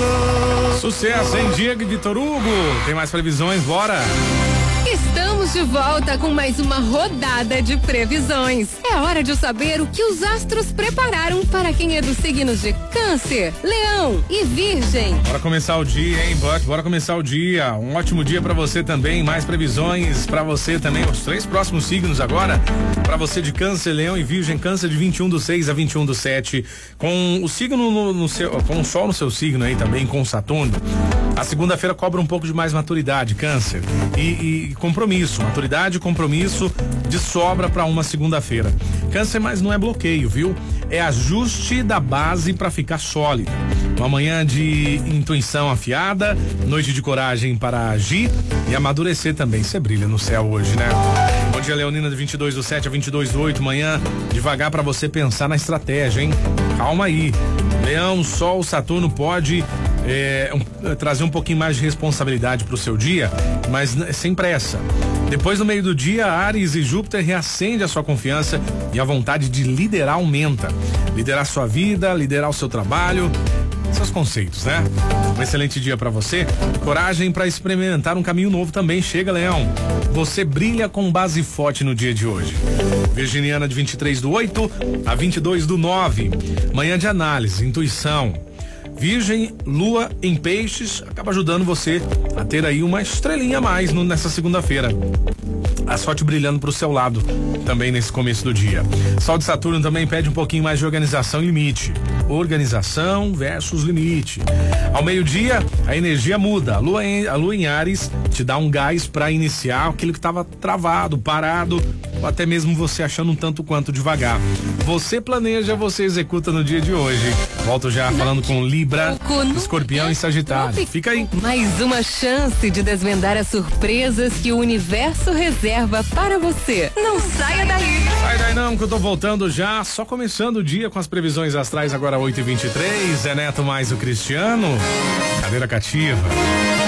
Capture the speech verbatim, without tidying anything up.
Sucesso, hein, Diego e Vitor Hugo? Tem mais previsões, bora! Estamos de volta com mais uma rodada de previsões. É hora de saber o que os astros prepararam para quem é dos signos de Câncer, Leão e Virgem. Bora começar o dia, hein, Buck? Bora começar o dia. Um ótimo dia pra você também. Mais previsões pra você também. Os três próximos signos agora. Pra você de Câncer, Leão e Virgem. Câncer de vinte e um do seis a vinte e um do sete. Com o signo no, no seu, com o sol no seu signo aí também, com Saturno. A segunda-feira cobra um pouco de mais maturidade, Câncer. E, e compromisso. Maturidade e compromisso de sobra pra uma segunda-feira. Câncer, mas não é bloqueio, viu? É ajuste da base pra ficar sólida. Uma manhã de intuição afiada, noite de coragem para agir e amadurecer também. Você brilha no céu hoje, né? Bom dia, Leonina, de vinte e dois do sete a vinte e dois do oito. Manhã devagar pra você pensar na estratégia, hein? Calma aí. Leão, Sol, Saturno pode é, um, trazer um pouquinho mais de responsabilidade pro seu dia, mas sem pressa. Depois, no meio do dia, Áries e Júpiter reacende a sua confiança e a vontade de liderar aumenta. Liderar sua vida, liderar o seu trabalho, seus conceitos, né? Um excelente dia pra você. Coragem pra experimentar um caminho novo também chega, Leão. Você brilha com base forte no dia de hoje. Virginiana, de vinte e três do oito a vinte e dois do nove. Manhã de análise, intuição. Virgem, Lua em Peixes acaba ajudando você a ter aí uma estrelinha a mais no, nessa segunda-feira. A sorte brilhando pro seu lado também nesse começo do dia. Sol de Saturno também pede um pouquinho mais de organização e limite. Organização versus limite. Ao meio-dia, a energia muda. A lua em, a lua em Áries te dá um gás para iniciar aquilo que estava travado, parado, ou até mesmo você achando um tanto quanto devagar. Você planeja, você executa no dia de hoje. Volto já falando com Libra, Escorpião e Sagitário. Fica aí. Mais uma chance de desvendar as surpresas que o universo reserva para você. Não saia daí. Sai daí não, que eu tô voltando já, só começando o dia com as previsões astrais agora oito e vinte e três. Zé Neto mais o Cristiano. Cadeira cativa.